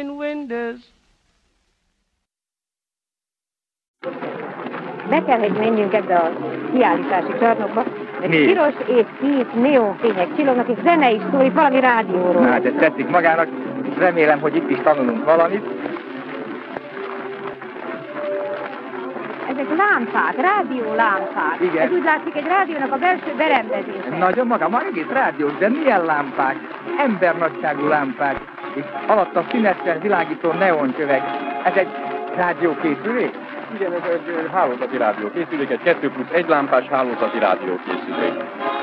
in windows. Be kell, hogy menjünk ebbe a kiállítási csarnokba, mert piros és kék neonfények csillognak, és zene is szól, itt valami rádióról. Hát ez tetszik magának, remélem, hogy itt is tanulunk valamit. Ezek lámpák, rádiólámpák. Igen. Ez úgy látszik egy rádiónak a belső berendezése. Nagyon maga, már egész rádiós, de milyen lámpák? Embernagyságú lámpák. És alatt a színesen világító neoncsöveg. Ez egy rádiókészülék? Igen, ez egy hálózati rádiókészülék, egy 2+1 lámpás hálózati rádiókészülék.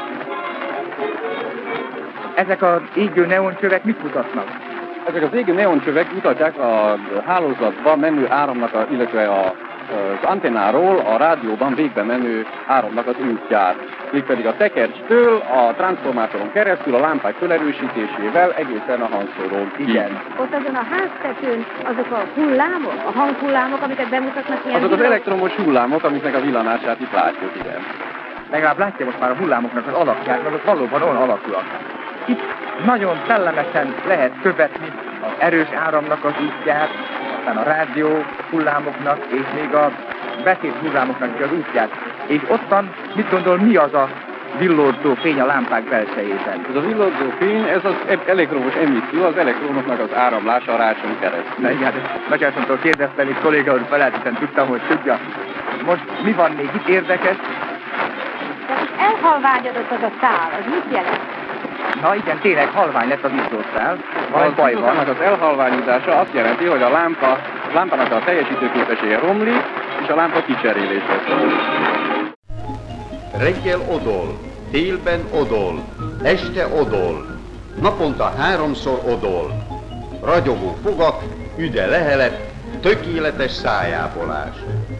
Ezek az égő neoncsövek mit mutatnak? Ezek az égő neoncsövek mutatják a hálózatban menő áramnak, illetve az antennáról a rádióban végbe menő áramnak az útját. Mégpedig a tekercstől a transformátoron keresztül a lámpák felerősítésével egészen a hangszórón. Igen. Ott azon a háztetőn azok a hullámok, a hanghullámok, amiket bemutatnak ilyen... Azok az elektromos hullámok, amiknek a villanását itt látjuk, igen. Legalább látja most már a hullámoknak az alakját, azok valóban olyan alakúak. Itt nagyon szellemesen lehet követni az erős áramnak az útját, aztán a rádió hullámoknak, és még a beszéd hullámoknak az útját. És ottan, mit gondol, mi az a villódzó fény a lámpák belsejében? Ez a villódzó fény, ez az elektromos emisszió, az elektronoknak az áramlása a rácson keresztül. Na igen, Nagyászomtól kérdeztem, és kolléga úr felelősen tudtam, hogy tudja. Most mi van még itt érdekes? Elhalványodott az a szál, az mit jelent? Na igen, tényleg halvány lett az izzószál. A izzószálnak az elhalványodása azt jelenti, hogy a lámpának a teljesítőképessége romlik, és a lámpa kicserélésre szól. Reggel odol, délben odol, este odol, naponta 3-szor odol. Ragyogó fogak, üde lehelet, tökéletes szájápolás.